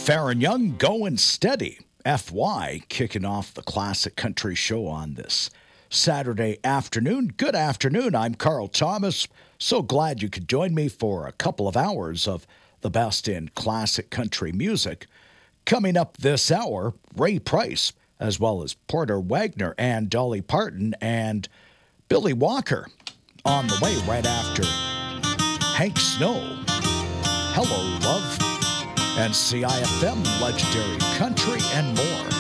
Farron Young going steady. FY kicking off the classic country show on this Saturday afternoon. Good afternoon. I'm Carl Thomas. So glad you could join me for a couple of hours of the best in classic country music. Coming up this hour, Ray Price, as well as Porter Wagner and Dolly Parton and Billy Walker. On the way right after Hank Snow, Hello Love, and CIFM Legendary Country and more.